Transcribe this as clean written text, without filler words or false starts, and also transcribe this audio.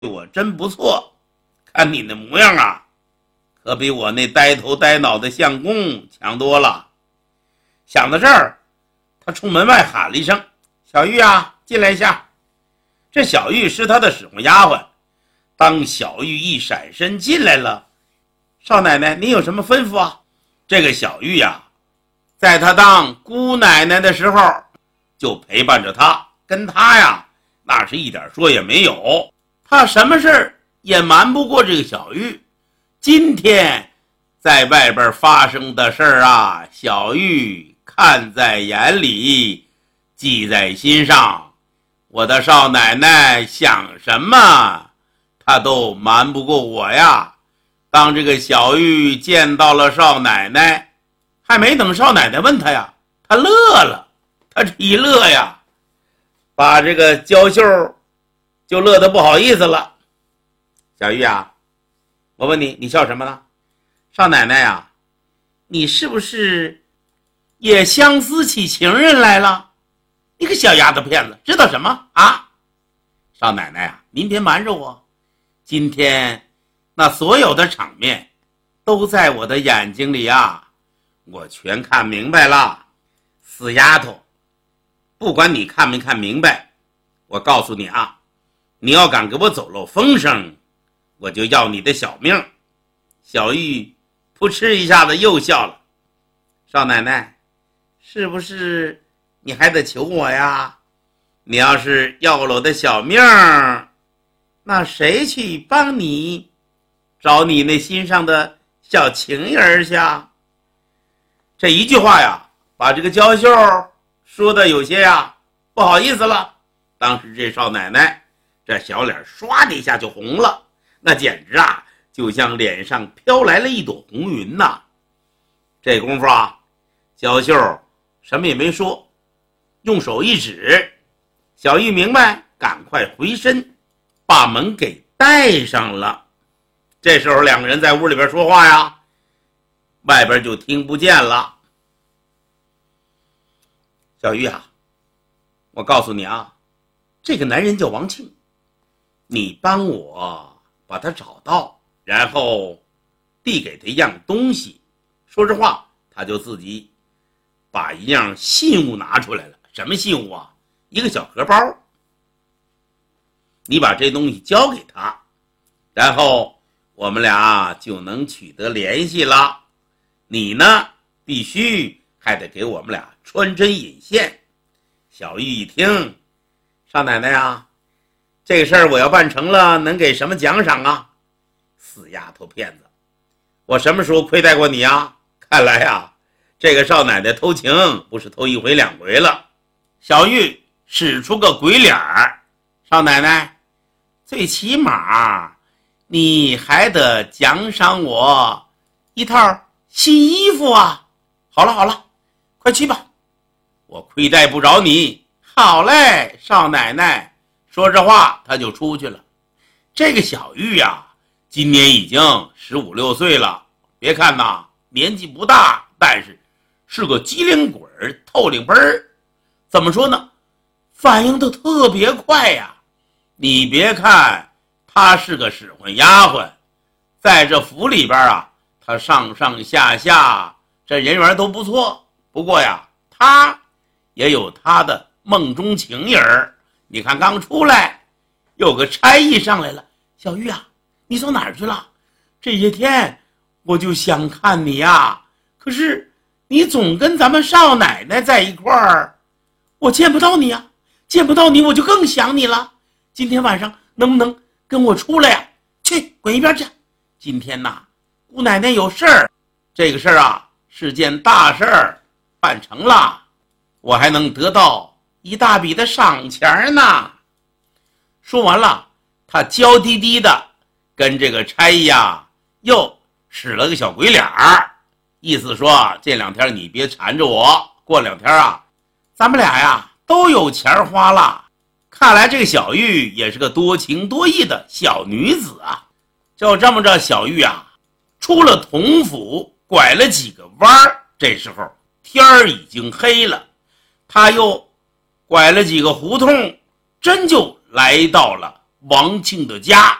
我真不错，看你那模样啊，可比我那呆头呆脑的相公强多了。想到这儿，他冲门外喊了一声：“小玉啊，进来一下。”这小玉是他的使唤丫鬟。当小玉一闪身进来了，少奶奶，您有什么吩咐啊？这个小玉啊，在他当姑奶奶的时候就陪伴着他，跟他呀那是一点说也没有，他什么事也瞒不过这个小玉。今天在外边发生的事啊，小玉看在眼里，记在心上。我的少奶奶想什么他都瞒不过我呀。当这个小玉见到了少奶奶，还没等少奶奶问他呀，他乐了。他这一乐呀，把这个娇秀就乐得不好意思了。小玉啊，我问你，你笑什么呢？少奶奶呀，你是不是也相思起情人来了？你个小丫头片子，知道什么啊？少奶奶啊，您别瞒着我，今天那所有的场面都在我的眼睛里啊，我全看明白了。死丫头，不管你看没看明白，我告诉你啊，你要敢给我走漏风声，我就要你的小命。小玉扑哧一下子又笑了。少奶奶，是不是你还得求我呀？你要是要了我的小命，那谁去帮你找你那心上的小情人去啊？这一句话呀，把这个娇秀说的有些呀不好意思了。当时这少奶奶这小脸唰的一下就红了，那简直啊就像脸上飘来了一朵红云呐。这功夫啊，娇秀什么也没说，用手一指，小玉明白，赶快回身把门给带上了。这时候两个人在屋里边说话呀，外边就听不见了。小玉啊，我告诉你啊，这个男人叫王庆，你帮我把他找到，然后递给他一样东西。说实话，他就自己把一样信物拿出来了。什么信物啊？一个小荷包。你把这东西交给他，然后我们俩就能取得联系了。你呢，必须还得给我们俩穿针引线。小玉一听，少奶奶啊，这个事儿我要办成了，能给什么奖赏啊？死丫头片子，我什么时候亏待过你啊？看来啊，这个少奶奶偷情不是头一回两回了。小玉使出个鬼脸儿，少奶奶，最起码你还得奖赏我一套新衣服啊。好了好了，快去吧，我亏待不着你。好嘞，少奶奶。说这话他就出去了。这个小玉啊，今年已经15、16岁了，别看呐年纪不大，但是个机灵鬼儿透灵奔儿。怎么说呢，反应都特别快呀。你别看他是个使唤丫鬟，在这府里边啊，他上上下下这人缘都不错。不过呀，他也有他的梦中情人。你看刚出来，有个差役上来了，小玉啊，你走哪儿去了？这些天我就想看你呀，可是你总跟咱们少奶奶在一块儿，我见不到你啊，见不到你我就更想你了。今天晚上能不能跟我出来呀？去，滚一边去！今天呐，姑奶奶有事儿，这个事儿啊是件大事儿，办成了，我还能得到一大笔的赏钱呢。说完了，他娇滴滴的跟这个差役呀又使了个小鬼脸儿，意思说这2天你别缠着我，过2天啊咱们俩呀都有钱花了。看来这个小玉也是个多情多义的小女子啊。就这么着，小玉啊出了同府，拐了几个弯儿，这时候天儿已经黑了，他又拐了几个胡同，真就来到了王庆的家。